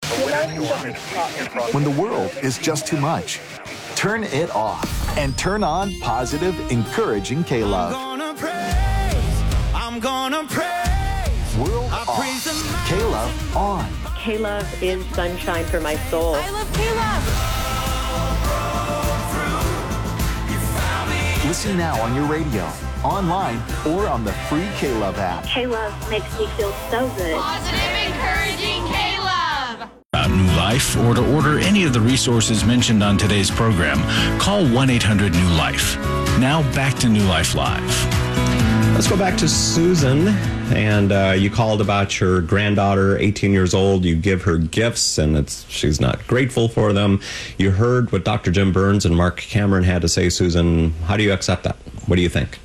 When the world is just too much, turn it off and turn on positive, encouraging K-Love. I'm gonna praise. World off. K-Love on. K-Love is sunshine for my soul. I love K-Love. Listen now on your radio, online, or on the free K-Love app. K-Love makes me feel so good. Positive, encouraging K-Love. About New Life or to order any of the resources mentioned on today's program, call 1-800-NEW-LIFE. Now back to New Life Live. Let's go back to Susan. And you called about your granddaughter, 18 years old. You give her gifts, and she's not grateful for them. You heard what Dr. Jim Burns and Mark Cameron had to say, Susan. How do you accept that? What do you think?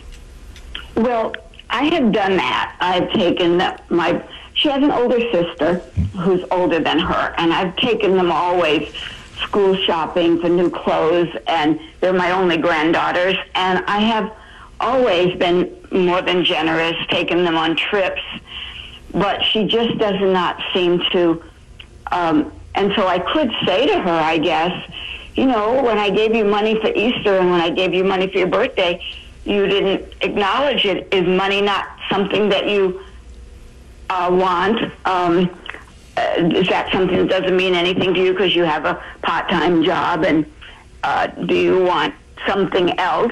Well, I have done that. I've taken she has an older sister who's older than her, and I've taken them always school shopping for new clothes, and they're my only granddaughters, and I have always been more than generous, taking them on trips, but she just does not seem to, and so I could say to her, I guess, when I gave you money for Easter and when I gave you money for your birthday, you didn't acknowledge it. Is money not something that you want? Is that something that doesn't mean anything to you because you have a part-time job, and do you want something else?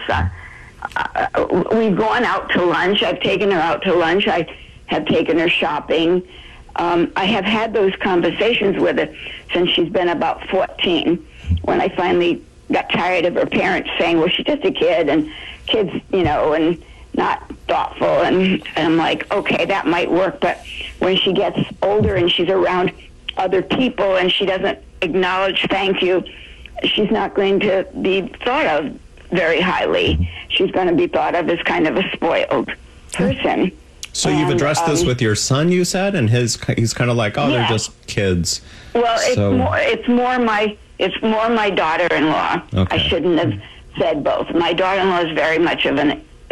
We've gone out to lunch. I've taken her out to lunch. I have taken her shopping. I have had those conversations with her since she's been about 14, when I finally got tired of her parents saying, well, she's just a kid, and kids, and not thoughtful. And I'm like, okay, that might work. But when she gets older and she's around other people and she doesn't acknowledge thank you, she's not going to be thought of very highly. She's going to be thought of as kind of a spoiled person. So you've addressed this with your son, you said, and he's kind of like, they're just kids. Well, it's more my daughter-in-law. Okay. I shouldn't have said both. My daughter-in-law is very much of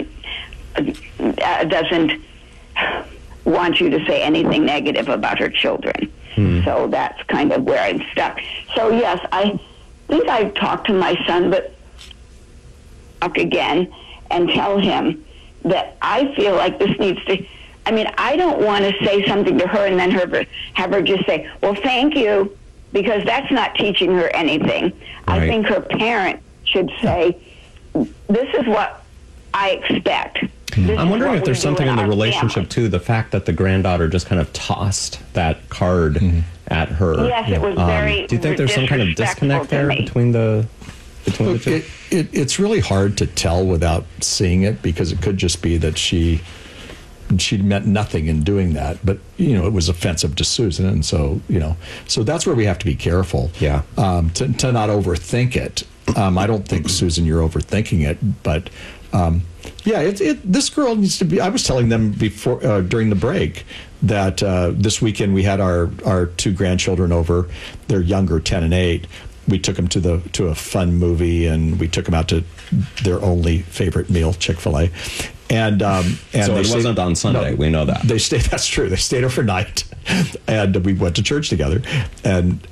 doesn't want you to say anything negative about her children. So that's kind of where I'm stuck. So yes, I think I've talked to my son, but again and tell him that I feel like this needs to, I don't want to say something to her and then have her just say, well, thank you, because that's not teaching her anything. Right. I think her parent should say, this is what I expect. I'm wondering if there's something in the relationship, too, the fact that the granddaughter just kind of tossed that card at her. Yes, it was very do you think there's some kind of disconnect there between the two? It's really hard to tell without seeing it, because it could just be that she meant nothing in doing that, but it was offensive to Susan, and so that's where we have to be careful. Yeah, to not overthink it. I don't think, Susan, you're overthinking it, but this girl needs to be. I was telling them before during the break that this weekend we had our two grandchildren over. They're younger, 10 and 8. We took them to a fun movie, and we took them out to their only favorite meal, Chick-fil-A. And so it wasn't on Sunday. No, we know that they stayed. That's true. They stayed overnight, and we went to church together. And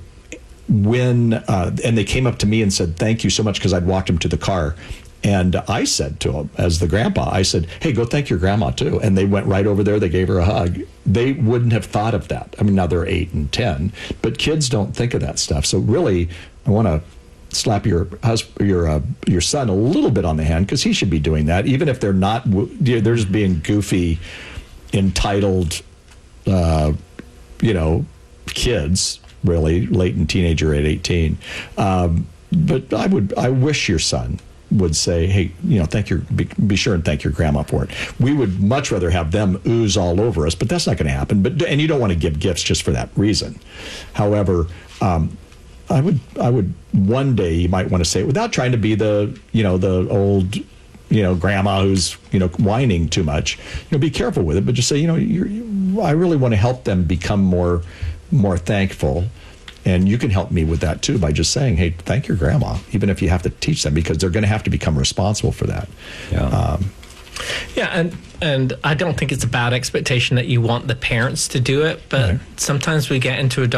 and they came up to me and said, "Thank you so much," because I'd walked them to the car. And I said to them, as the grandpa, I said, "Hey, go thank your grandma too." And they went right over there. They gave her a hug. They wouldn't have thought of that. Now they're 8 and 10, but kids don't think of that stuff. So really, I want to slap your son a little bit on the hand, because he should be doing that, even if they're not. They're just being goofy, entitled, kids, really, latent teenager at 18. But I wish your son would say, hey, be sure and thank your grandma for it. We would much rather have them ooze all over us, but that's not going to happen. And you don't want to give gifts just for that reason. However, I would one day, you might want to say it without trying to be the old, grandma who's, whining too much. Be careful with it, but just say, I really want to help them become more thankful. And you can help me with that, too, by just saying, hey, thank your grandma, even if you have to teach them, because they're going to have to become responsible for that. Yeah. And I don't think it's a bad expectation that you want the parents to do it, but sometimes we get into